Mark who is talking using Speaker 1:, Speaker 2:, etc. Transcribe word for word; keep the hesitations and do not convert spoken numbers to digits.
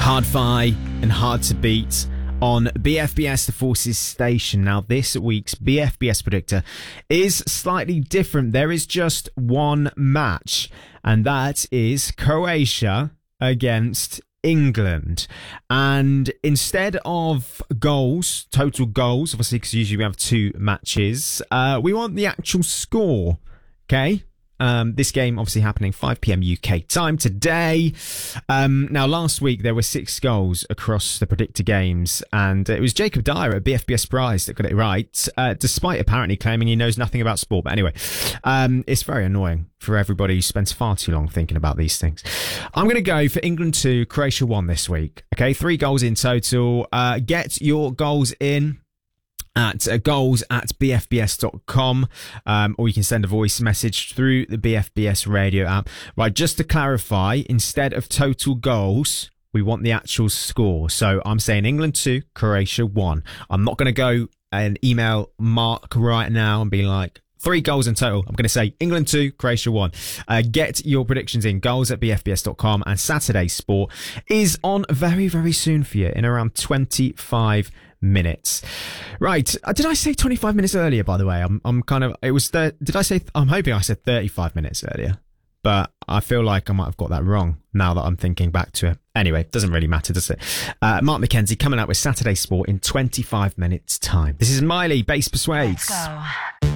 Speaker 1: Hard-Fi and Hard to Beat on B F B S The Forces station. Now, this week's B F B S predictor is slightly different. There is just one match, and that is Croatia against England. And instead of goals, total goals, obviously, because usually we have two matches, uh, we want the actual score, okay? Um, this game obviously happening five p.m. U K time today. Um, now, last week there were six goals across the predictor games, and it was Jacob Dyer at B F B S Prize that got it right, uh, despite apparently claiming he knows nothing about sport. But anyway, um, it's very annoying for everybody who spends far too long thinking about these things. I'm going to go for England two, Croatia one this week. Okay, three goals in total. Uh, get your goals in at uh, goals at b f b s dot com, um, or you can send a voice message through the B F B S radio app. Right, just to clarify, instead of total goals, we want the actual score. So I'm saying England two, Croatia one. I'm not going to go and email Mark right now and be like, three goals in total. I'm going to say England two, Croatia one. Uh, get your predictions in, goals at b f b s dot com. And Saturday Sport is on very, very soon for you in around twenty-five minutes. Right. Uh, did I say twenty-five minutes earlier, by the way? I'm I'm kind of, it was, the, did I say, I'm hoping I said thirty-five minutes earlier, but I feel like I might have got that wrong now that I'm thinking back to it. Anyway, it doesn't really matter, does it? Uh, Mark McKenzie coming out with Saturday Sport in twenty-five minutes time. This is Miley, Bass Persuades.
Speaker 2: Let's go.